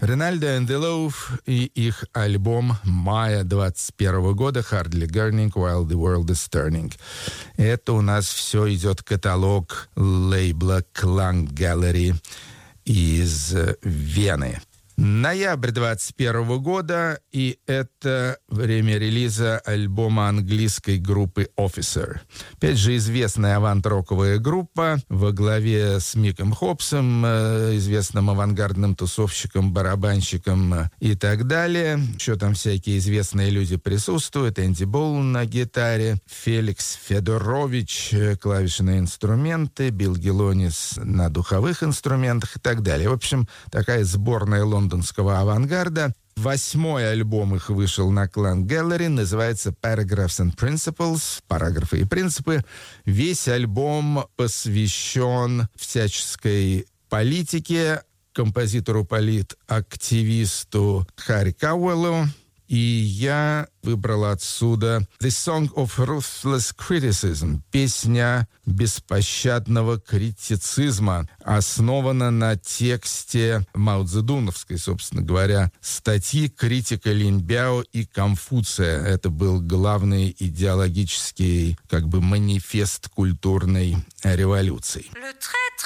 Рональдо and the Loaf и их альбом мая 21 года «Hardly Gurning While the World is Turning». Это у нас все идет каталог лейбла Klang Gallery из Вены. Ноябрь 21 года, и это время релиза альбома английской группы Officer. Опять же, известная авант-роковая группа во главе с Миком Хопсом, известным авангардным тусовщиком, барабанщиком и так далее. Еще там всякие известные люди присутствуют. Энди Болн на гитаре, Феликс Федорович, клавишные инструменты, Билл Гелонис на духовых инструментах и так далее. В общем, такая сборная лондонского авангарда. 8-й альбом их вышел на Klang Gallery, называется Paragraphs and Principles, параграфы и принципы. Весь альбом посвящен всяческой политике, композитору-политактивисту Харри Кауэллу. И я выбрал отсюда «The Song of Ruthless Criticism», песня беспощадного критицизма, основана на тексте маоцзэдуновской, собственно говоря, статьи критика Линьбяо и Конфуция. Это был главный идеологический, манифест культурной революции.